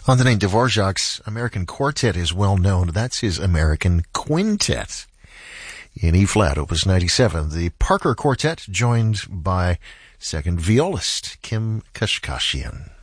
Antonin Dvorak's American Quartet is well known. That's his American Quintet in E-flat, Opus 97. The Parker Quartet, joined by second violist Kim Kashkashian.